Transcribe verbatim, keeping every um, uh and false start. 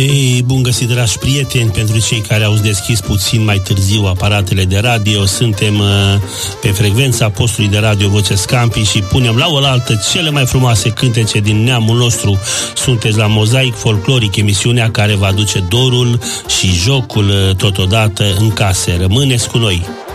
Hei, bun găsit, dragi prieteni, pentru cei care au deschis puțin mai târziu aparatele de radio. Suntem uh, pe frecvența postului de radio Vocea Scampii și punem la oaltă cele mai frumoase cântece din neamul nostru. Sunteți la Mozaic Folcloric, emisiunea care va aduce dorul și jocul uh, totodată în case. Rămâneți cu noi!